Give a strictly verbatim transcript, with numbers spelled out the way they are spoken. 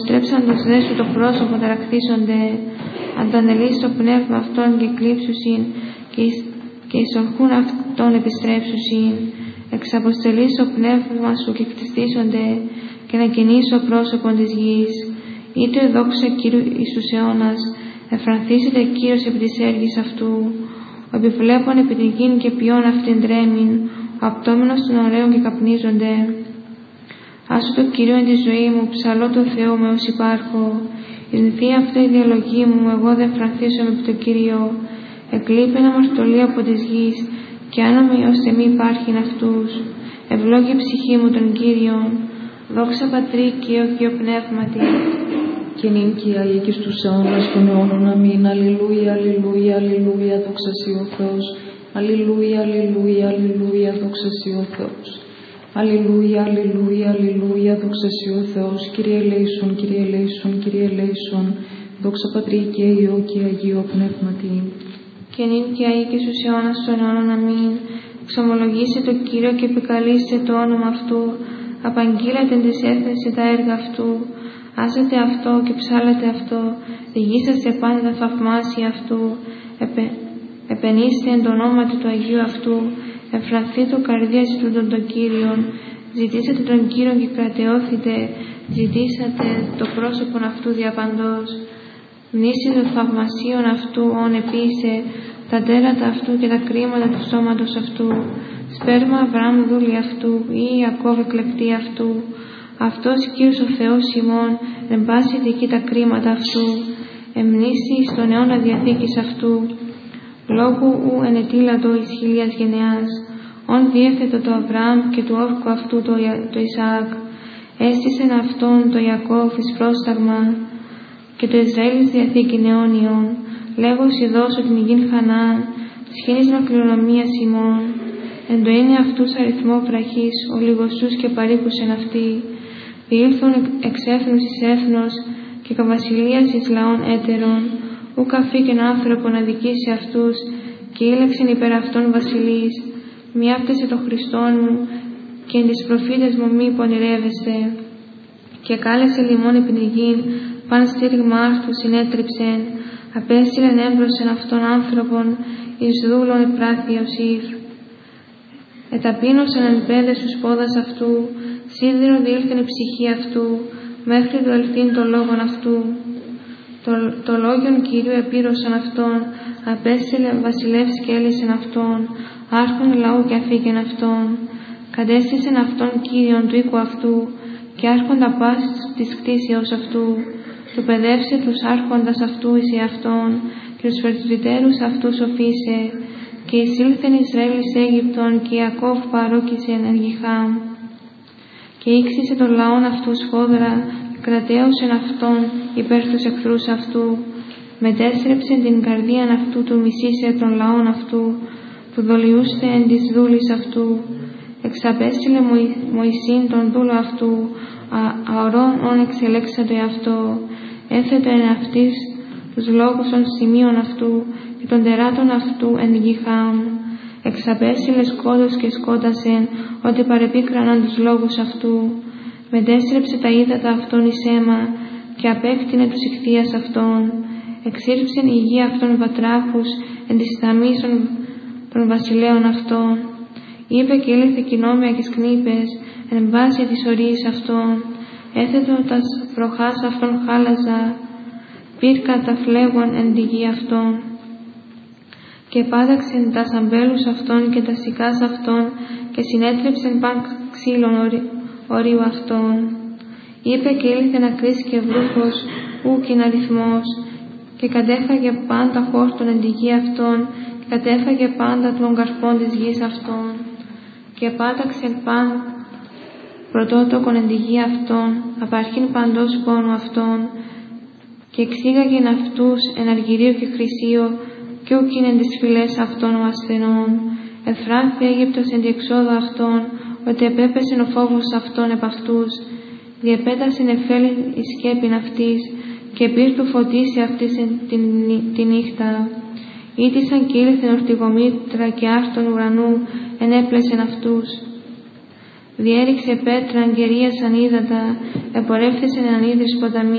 Στρέψαντος δε σου το πρόσωπο ταρακτήσονται, αντανελείς το πνεύμα αυτών και κλείψουσιν, και, και εις ορχούν αυτών επιστρέψουσιν. Εξαποστελείς το πνεύμα σου και κτιστήσονται, και να κινείς το πρόσωπο της γης. Είτε δόξα Κύριου Ιησούς αιώνας, εφρανθήσεται Κύριος επί της έργης αυτού. Ο επιβλέπων επί την γην και ποιόν αυτήν τρέμην, ο απτόμενος των ωραίων και καπνίζονται. Άσου το Κύριο εν τη ζωή μου, ψαλώ το Θεό με ως υπάρχω. Ινθεί αυτή η διαλογή μου, εγώ δεν φρανθήσω με το Κύριο. Εκλείπεν αμαρτωλή από της γης, και άνομοι ως μη υπάρχειν αυτούς. Ευλόγη ψυχή μου τον Κύριον. Δόξα Πατρί και ο Κύριο Πνεύματι. Και νυν και Αγία και στους αιώνας των αιώνων. Αμήν. Αλληλούια, αλληλούια, αλληλούια, δόξα σοι ο Θεός. Αλληλούια, αλληλούια, αλληλούια, δόξα σοι ο Θεός. Αλληλούια, αλληλούια, αλληλούια, δόξα σοι ο Θεός. Κύριε ελέησον, Κύριε ελέησον, Κύριε ελέησον. Δόξα Πατρί και Υιό και Αγίο Πνεύματι. Και νυν και Αγία και στους αιώνας των αιώνων. Αμήν. Εξομολογήστε το Κύριο και επικαλείστε το όνομα αυτού. Απαγγείλατε τις έθνες τα έργα αυτού. Άσετε αυτό και ψάλετε αυτό. Διηγήσαστε πάντα τα θαυμάσια αυτού. Επε, επενήστε εν το ονόματι του Αγίου αυτού. Εφρανθεί το καρδία ζητούντων των Κύριων. Ζητήσατε τον Κύριον και κρατεώθητε. Ζητήσατε το πρόσωπον αυτού διαπαντός. Μνήσι των θαυμασίων αυτού, όν επίησε, τα τέρατα αυτού και τα κρίματα του σώματος αυτού. Σπέρμα Αβραάμ δούλη αυτού, ή Ιακώβ εκλεκτή αυτού. Αυτός Κύριος ο Θεός ημών, εν πάση δική τα κρίματα αυτού. Εμνήσι στον αιώνα διαθήκης αυτού. Λόγου ου ενετήλατο εις χιλίας γενεάς. Ον διέθετο το Αβραάμ και του όρκου αυτού το, το Ισαάκ. Έστησεν αυτόν το Ιακώβ εις πρόσταγμα. Και το Ισραήλ διαθήκην αιώνιον, λέγως ειδώσω την γην Χανάν, σχήνισμα κληρονομίας ημών. Εν το είναι αυτούς αριθμό βραχής, ολιγοσούς και παρήκουσεν αυτοί, διήλθον εξ έθνους εις έθνος και καβασιλείας εις λαών έτερων, ου καφήκεν άνθρωπο να δικήσει αυτούς, και ήλεξεν υπέρ αυτών βασιλείς. Μη άφτεσε το Χριστόν μου, και εν τις προφήτες μου μη πονηρεύεστε. Και κάλεσε λιμόν επί την γην, παν στήριγμα άρθου συνέτριψεν, απέστειλεν έμπροσεν αυτών άνθρωπον, εις δούλων επράθη Ιωσήφ. Εταπείνωσαν εν πέδες τους πόδας αυτού, σίδηρο διήλθεν η ψυχή αυτού, μέχρι το ελθύν το λόγον αυτού. Το, το λόγιον Κυρίου επήρωσαν αυτόν, απέστειλε βασιλεύς και έλυσεν αυτόν, άρχον λαού και αφήκεν αυτόν. Κατέστησεν αυτόν Κύριον του οίκου αυτού, και άρχοντα πάσης της κτήσεως αυτού. Του παιδεύσε τους άρχοντας αυτού εις εαυτόν, και τους πρεσβυτέρους αυτούς οφείσε, και εισήλθεν Ισραήλ εις Αίγυπτον, και Ιακώβ παρόκησεν εν Γιχάμ. Και ήξισε των λαών αυτού σφόδρα, και κρατέωσεν αυτόν υπέρ τους εχθρούς αυτού. Μετέστρεψεν την καρδίαν αυτού του μισήσε των λαών αυτού, που δολιούστε εν της δούλης αυτού. Εξαπέστειλε Μωυσήν τον δούλο αυτού, αορών όν εξελέξατο εαυτό, έθετο εν αυτής τους λόγους των σημείων αυτού και των τεράτων αυτού εν Γιχάμ. Εξαπέστειλε σκότος και σκότασεν, ότι παρεπίκραναν τους λόγους αυτού. Μετέστρεψε τα ύδατα αυτών εις αίμα, και απέκτηνε τους ηχθείας αυτών. Εξήρυψεν η γη αυτών βατράχους εν της θαμής των βασιλέων αυτών. Είπε και ήλθε κοινόμια και σκνήπες, εν βάση της ορίης αυτών. Έθετο τας βροχάς αυτών χάλαζα, πύρκα τα φλέγων εν τη γη αυτών. Και πάταξεν τας αμπέλους αυτών και τα σικάς αυτών, και συνέτριψεν παν ξύλων ορίου αυτών. Είπε και ήλθε να κρίσει και βρούχος, ούκιν αριθμός, και κατέφαγε πάντα χόρτων εν τη γη αυτών, και κατέφαγε πάντα των καρπών της γης αυτών. Και πάταξεν παν πρωτότοκον εν τη γη αυτών, απαρχήν παντός πόνου αυτών, και εξήγαγεν αυτούς εν αργυρίο και χρυσίο, και ούκιν εν τις φυλές αυτών ο ασθενών. Εφράνθη Αίγυπτος εν διεξόδο αυτών, ότι επέπεσεν ο φόβος αυτών επ' αυτούς. Διεπέτασεν εφέλην η σκέπην αυτής, και πύρτου φωτίσει αυτής την, τη νύχτα. Ήτησαν και ήλθεν ορτιγομήτρα και άρτων ουρανού, ενέπλεσεν αυτούς. διέριξε πέτρα, αγγερίας ανίδατα, επορεύθησε ανίδρυς ποταμοί.